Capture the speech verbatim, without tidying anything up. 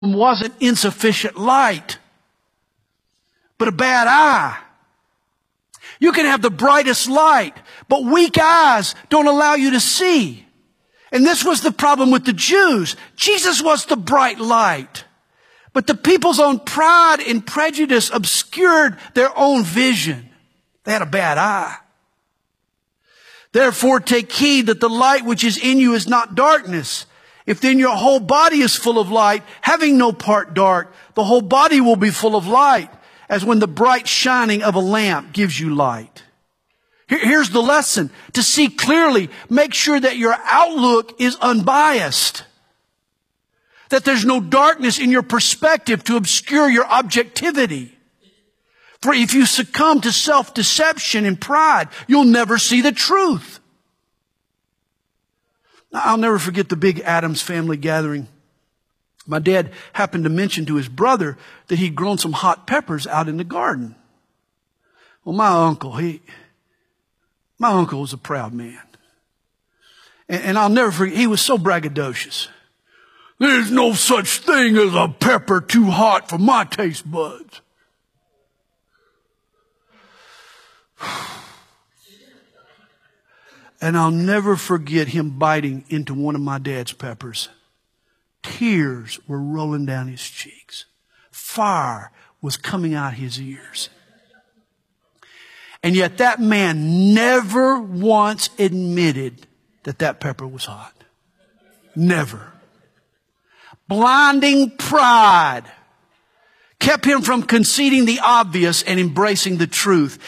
wasn't insufficient light, but a bad eye. You can have the brightest light, but weak eyes don't allow you to see. And this was the problem with the Jews. Jesus was the bright light, but the people's own pride and prejudice obscured their own vision. They had a bad eye. Therefore, take heed that the light which is in you is not darkness. If then your whole body is full of light, having no part dark, the whole body will be full of light, as when the bright shining of a lamp gives you light. Here's the lesson. To see clearly, make sure that your outlook is unbiased. That there's no darkness in your perspective to obscure your objectivity. For if you succumb to self-deception and pride, you'll never see the truth. I'll never forget the big Addams family gathering. My dad happened to mention to his brother that he'd grown some hot peppers out in the garden. Well, my uncle, he, my uncle was a proud man. And, and I'll never forget, he was so braggadocious. There's no such thing as a pepper too hot for my taste buds. And I'll never forget him biting into one of my dad's peppers. Tears were rolling down his cheeks. Fire was coming out his ears. And yet that man never once admitted that that pepper was hot. Never. Blinding pride kept him from conceding the obvious and embracing the truth.